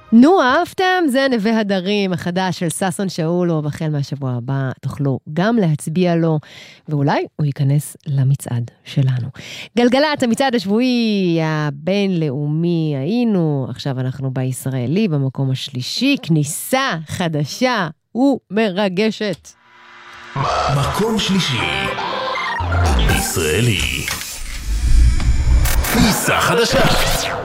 נו, אהבתם? זה נווה הדרים החדש של ששון שאולוב. החל מהשבוע הבא תוכלו גם להצביע לו, ואולי הוא ייכנס למצעד שלנו. גלגלת, המצעד השבועי הבינלאומי היינו, עכשיו אנחנו בישראלי במקום השלישי, כניסה חדשה ומרגשת. מקום שלישי, ישראלי. כניסה חדשה.